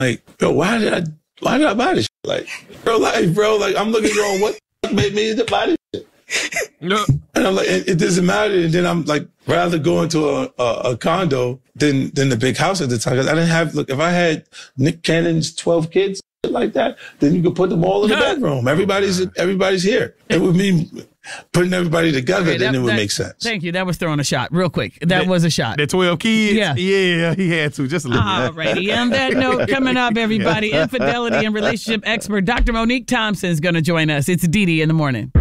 Like, yo, why did I buy this shit? Like, bro, like, I'm looking going, what the fuck made me to buy this shit? No. And I'm like, it doesn't matter. And then I'm like, rather go into a condo than the big house at the time. Cause I didn't have, look, if I had Nick Cannon's 12 kids like that, then you could put them all in the bedroom. Everybody's here. It would mean putting everybody together, then it would make sense. Thank you. That was throwing a shot real quick. That was a shot. The 12 kids? Yeah. Yeah, he had to. Just a little bit. Alrighty. On that note, coming up, everybody, infidelity and relationship expert Dr. Monique Thompson is going to join us. It's Dee Dee in the morning.